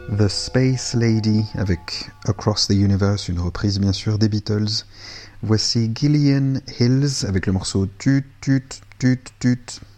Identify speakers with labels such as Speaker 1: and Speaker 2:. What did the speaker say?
Speaker 1: The Space Lady avec Across the Universe, une reprise bien sûr des Beatles. Voici Gillian Hills avec le morceau Tut Tut Tut Tut.